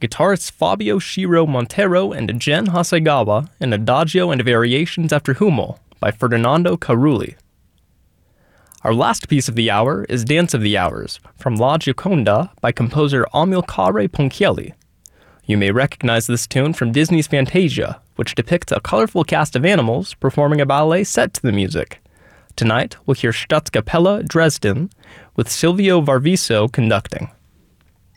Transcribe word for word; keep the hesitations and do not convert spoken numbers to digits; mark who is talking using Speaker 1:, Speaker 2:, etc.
Speaker 1: guitarists Fabio Shiro Montero and Gen Hasegawa in Adagio and Variations after Hummel by Ferdinando Carulli. Our last piece of the hour is Dance of the Hours from La Gioconda by composer Amilcare Ponchielli. You may recognize this tune from Disney's Fantasia, which depicts a colorful cast of animals performing a ballet set to the music. Tonight, we'll hear Staatskapelle Dresden with Silvio Varviso conducting.